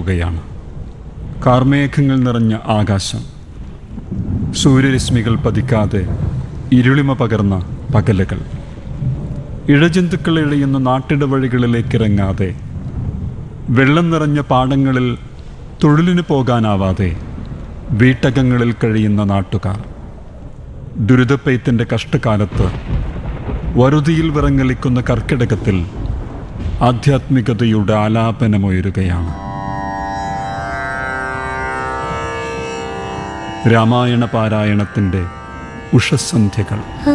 രാത്രിയാവുകയാണ്. കാർമേഘങ്ങൾ നിറഞ്ഞ ആകാശം, സൂര്യരശ്മികൾ പതിക്കാതെ ഇരുളിമ പകർന്ന പകലുകൾ, ഇഴജന്തുക്കൾ ഇഴയുന്ന നാട്ടിടവഴികളിലേക്കിറങ്ങാതെ, വെള്ളം നിറഞ്ഞ പാടങ്ങളിൽ തൊഴിലിന് പോകാനാവാതെ വീട്ടകങ്ങളിൽ കഴിയുന്ന നാട്ടുകാർ, ദുരിതപ്പെയ്ത്തിൻ്റെ കഷ്ടകാലത്ത് വറുതിയിൽ വിറങ്ങലിക്കുന്ന കർക്കിടകത്തിൽ ആധ്യാത്മികതയുടെ ആലാപനമുയരുകയാണ്. രാമായണ പാരായണത്തിൻ്റെ ഉഷസന്ധ്യകൾ.